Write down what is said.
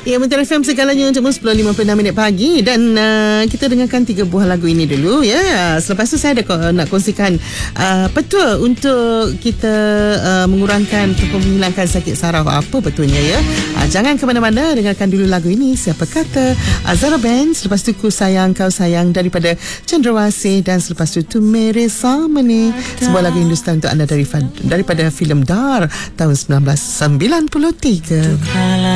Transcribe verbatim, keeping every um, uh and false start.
Ya, Menteri F M segalanya untuk sepuluh lima puluh enam minit pagi. Dan uh, kita dengarkan tiga buah lagu ini dulu ya. Selepas tu saya ada ko- nak kongsikan uh, petua untuk kita uh, mengurangkan ataupun menghilangkan sakit saraf. Apa betulnya ya? Uh, jangan ke mana-mana, dengarkan dulu lagu ini. Siapa kata Azara Band. Selepas tu Ku Sayang Kau Sayang daripada Cendrawasih. Dan selepas tu Tu Mere Samane, sebuah lagu Hindustan untuk anda daripada, daripada filem Dar tahun sembilan belas sembilan puluh tiga.